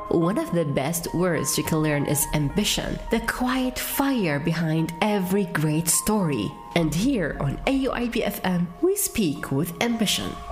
One of the best words you can learn is ambition, the quiet fire behind every great story. And here on AUIB FM, we speak with ambition.